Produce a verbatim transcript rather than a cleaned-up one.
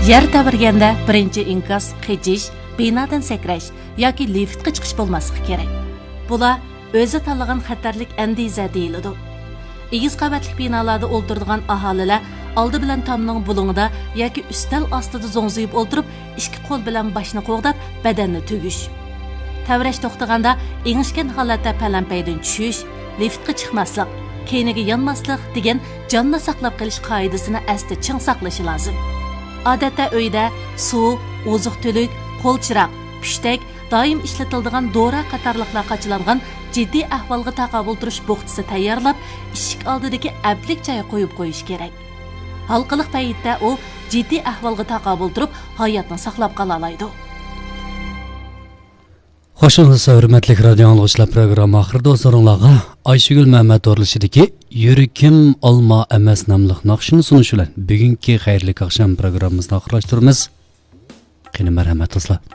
yer tavirganda birinchi inkas qichish, binodan sakrash yoki liftga chiqish bo'lmasligi kerak. Bular o'zi tanlagan xatarlik andiza deyiladi. Egiz qavatli binolarda o'ltiradigan aholilar oldi bilan tomning bulungida yoki ustal ostida zo'ngziyib o'ltirib, ikki qo'l bilan boshni qo'g'dab, badanni tugish. Tavrash to'xtaganda engishgan holatda palampaydan tushish, liftga chiqmaslik, keyniga yonmaslik degan jonni saqlab qolish qoidasini asli ching saqlashi lozim. Odatda uyda suv, oziq-tulik, qo'l chiroq, pushtak doim ishlatiladigan dora qatorliqlar qachilangan jiddiy ahvolga taqobil turish bo'xtisi tayyorlab, eshik oldidagi ablik joy qo'yib qo'yish kerak. Halqiliq paytda u jiddiy ahvolga taqobil turib, hayotni saqlab qola oladi. Xo'shingiz hurmatli radio anglag'uchilar, programma oxirida o'zlaringizga Ayshigul Muhammad o'rlashidagi Yurikim olma emas nomli naqshini sunish bilan bugungi xayrli oqshom programmamizni oxirlashtiramiz. Qani marhamat do'stlar.